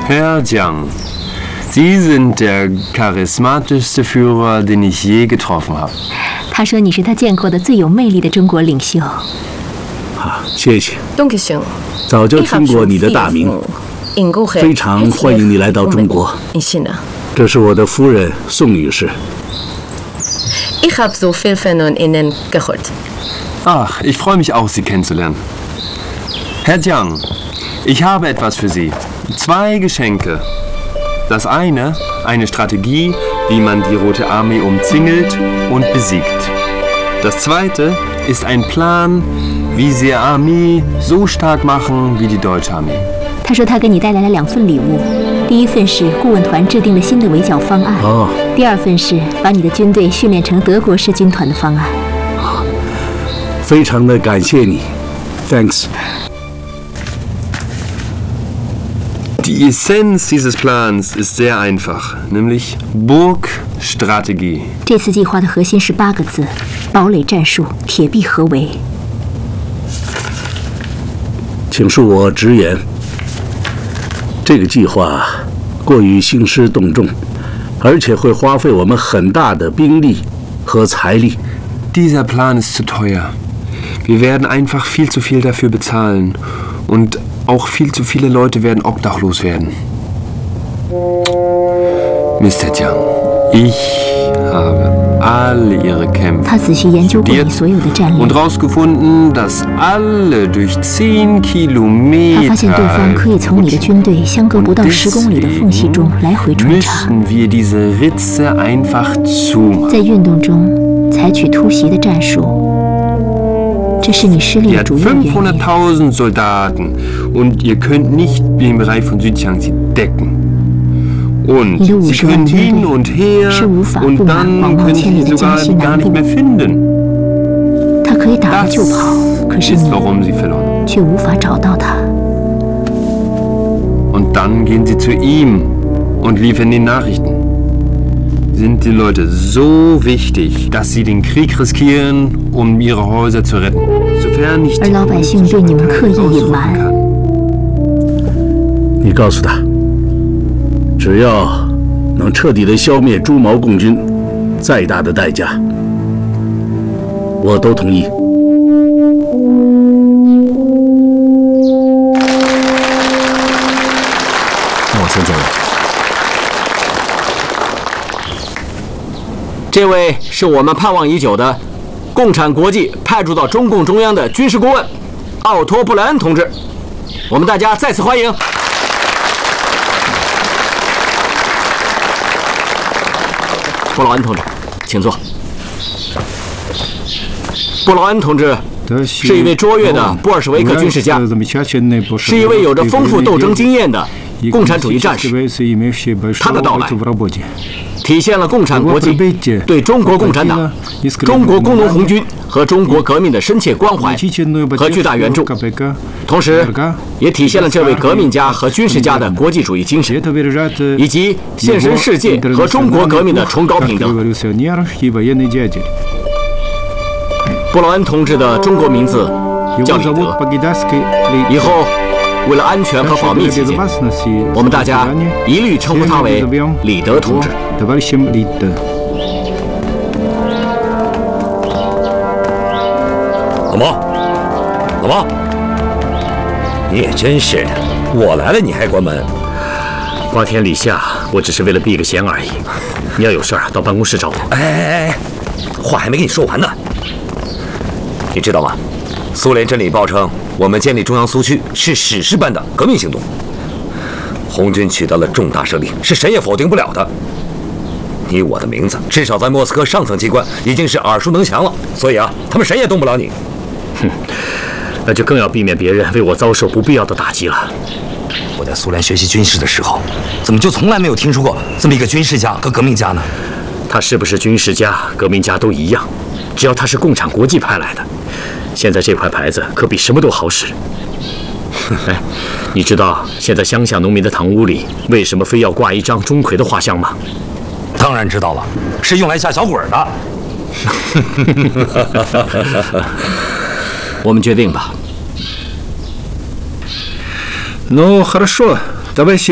Herr Jiang, Sie sind der charismatischste Führer, den ich je getroffen habe. 他说你是他见过的最有魅力的中国领袖。 好，谢谢。 Dankeschön。 早就听过你的大名，非常欢迎你来到中国。这是我的夫人宋女士。 Ich habe so viel von Ihnen gehört. Ach, ich freue mich auch, Sie kennenzulernen. Herr Jiang, ich habe etwas für Sie. 2 Geschenke. Das eine Strategie, wie man die Rote Armee umzingelt und besiegt. Das zweite ist ein Plan, wie sie die Armee so stark machen wie die deutsche Armee. 他说他给你带来了2份礼物，第一份是顾问团制定的新的围剿方案，第2份是把你的军队训练成德国式军团的方案。 非常的感谢你 ，Thanks。 Die Essenz dieses Plans ist sehr einfach, nämlich Burgstrategie. 这次计划的核心是8个字：堡垒战术，铁壁合围。 请恕我直言，这个计划过于兴师动众，而且会花费我们很大的兵力和财力。 Dieser Plan ist zu teuer. Wir werden einfach viel zu viel dafür bezahlen und auch viel zu viele Leute werden obdachlos werden. Mr. Jiang, ich habe alle Ihre Kämpfe studiert und herausgefunden, dass alle durch 10 Kilometer müssen wir diese Ritze einfach zumachen. 在运动中采取突袭的战术。 这是你失利的主要原因。 500.000 Soldaten und ihr könnt nicht den Bereich von Südjiangxi decken. Und sie können hin und her und dann können sie sogar gar nicht mehr finden. 他可以打了就跑，可是你 warum sie verloren. 却无法找到他。 Und dann gehen sie zu ihm und liefern die Nachrichten. Sind die Leute so wichtig, dass sie den Krieg riskieren, um ihre Häuser zu retten? Sofern nicht. 而老百姓对你们刻意隐瞒。 你告诉他，只要能彻底的消灭朱毛共军，再大的代价，我都同意。 让我先见位。 这位是我们盼望已久的共产国际派驻到中共中央的军事顾问奥托·布莱恩同志，我们大家再次欢迎。布劳恩同志，请坐。布劳恩同志是一位卓越的布尔什维克军事家，是一位有着丰富斗争经验的共产主义战士。他的到来 体现了共产国际对中国共产党、中国工农红军和中国革命的深切关怀和巨大援助，同时也体现了这位革命家和军事家的国际主义精神，以及献身世界和中国革命的崇高品德。布劳恩同志的中国名字叫李德，以后 为了安全和保密起见，我们大家一律称呼他为李德同志。 老毛，老毛，你也真是的，我来了你还关门。 瓜田李下，我只是为了避个嫌而已。你要有事儿到办公室找我。 哎，话还没跟你说完呢。你知道吗？苏联真理报称，我们建立中央苏区是史诗般的革命行动。红军取得了重大胜利，是谁也否定不了的。你我的名字，至少在莫斯科上层机关已经是耳熟能详了，所以啊，他们谁也动不了你。 哼，那就更要避免别人为我遭受不必要的打击了。 我在苏联学习军事的时候，怎么就从来没有听说过这么一个军事家和革命家呢？ 他是不是军事家、革命家都一样，只要他是共产国际派来的。现在这块牌子可比什么都好使。哎，你知道现在乡下农民的堂屋里为什么非要挂一张钟馗的画像吗？ 当然知道了，是用来吓小鬼的。 我们决定吧。 Ну, хорошо, давай